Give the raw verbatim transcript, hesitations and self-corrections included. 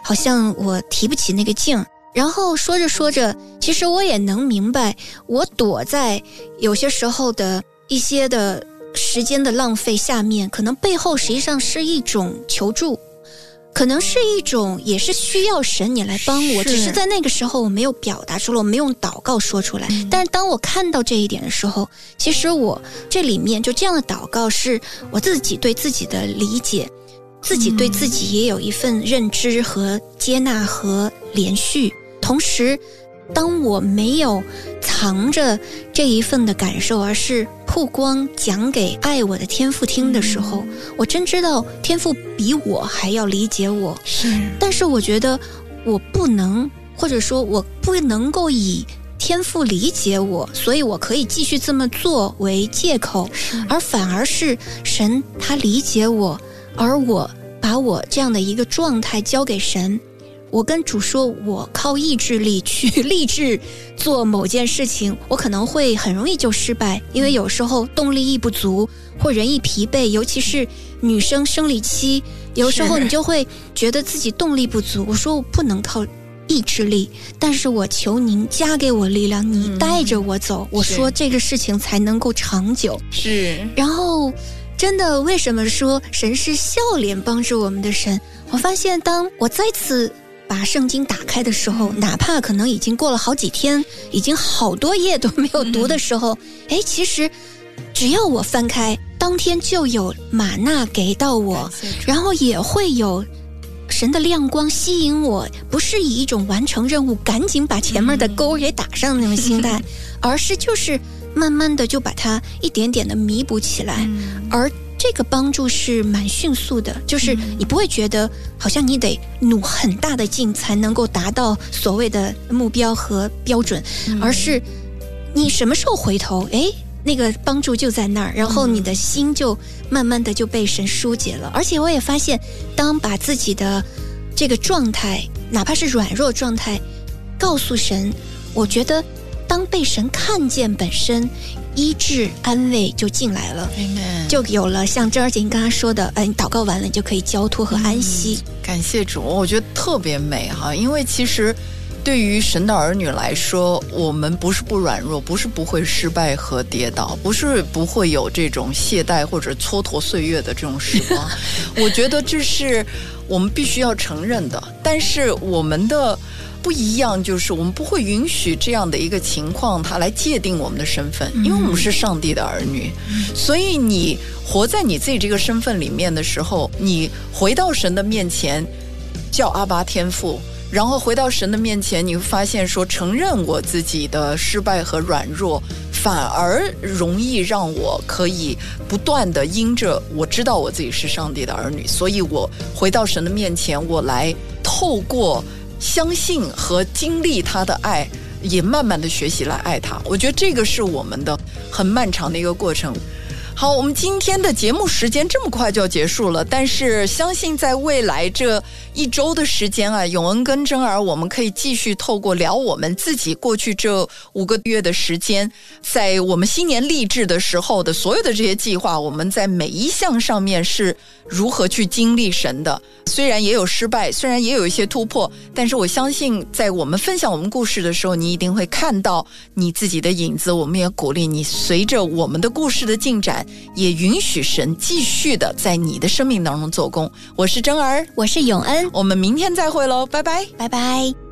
好像我提不起那个劲。然后说着说着，其实我也能明白，我躲在有些时候的一些的时间的浪费下面，可能背后实际上是一种求助，可能是一种也是需要神你来帮我，只是在那个时候我没有表达出来，我没用祷告说出来、嗯、但是当我看到这一点的时候，其实我这里面就这样的祷告是我自己对自己的理解，自己对自己也有一份认知和接纳和连续。同时当我没有藏着这一份的感受，而是曝光讲给爱我的天父听的时候、嗯、我真知道天父比我还要理解我。 是， 但是我觉得我不能，或者说我不能够以天父理解我，所以我可以继续这么做为借口，而反而是神他理解我，而我把我这样的一个状态交给神，我跟主说我靠意志力去立志做某件事情，我可能会很容易就失败，因为有时候动力一不足或人一疲惫，尤其是女生生理期，有时候你就会觉得自己动力不足。我说我不能靠意志力，但是我求您加给我力量，你带着我走、嗯、我说这个事情才能够长久。 是， 然后真的为什么说神是笑脸帮助我们的神，我发现当我再次把圣经打开的时候，哪怕可能已经过了好几天，已经好多页都没有读的时候，哎、嗯，其实只要我翻开，当天就有玛纳给到我，然后也会有神的亮光吸引我，不是以一种完成任务赶紧把前面的勾给打上那种心态、嗯、而是就是慢慢的就把它一点点的弥补起来、嗯、而这个帮助是蛮迅速的，就是你不会觉得好像你得努很大的劲才能够达到所谓的目标和标准、嗯、而是你什么时候回头，诶，那个帮助就在那儿，然后你的心就慢慢的就被神疏解了。而且我也发现，当把自己的这个状态，哪怕是软弱状态告诉神，我觉得当被神看见本身，医治安慰就进来了， Amen. 就有了像珍儿姐你刚刚说的，呃，你祷告完了你就可以交托和安息、嗯、 感谢主，我觉得特别美哈。因为其实对于神的儿女来说，我们不是不软弱，不是不会失败和跌倒，不是不会有这种懈怠或者蹉跎岁月的这种时光我觉得这是我们必须要承认的。但是我们的不一样，就是我们不会允许这样的一个情况它来界定我们的身份，因为我们是上帝的儿女、嗯、所以你活在你自己这个身份里面的时候，你回到神的面前叫阿爸天父，然后回到神的面前，你会发现说承认我自己的失败和软弱，反而容易让我可以不断的因着我知道我自己是上帝的儿女，所以我回到神的面前，我来透过相信和经历他的爱，也慢慢的学习来爱他。我觉得这个是我们的很漫长的一个过程。好，我们今天的节目时间这么快就要结束了，但是相信在未来这一周的时间啊，永恩跟珍儿我们可以继续透过聊我们自己过去这五个月的时间，在我们新年立志的时候的所有的这些计划，我们在每一项上面是如何去经历神的。虽然也有失败，虽然也有一些突破，但是我相信在我们分享我们故事的时候，你一定会看到你自己的影子。我们也鼓励你随着我们的故事的进展，也允许神继续的在你的生命当中做工。我是珍儿， 我是永恩， 我们明天再会咯，拜拜， 拜拜。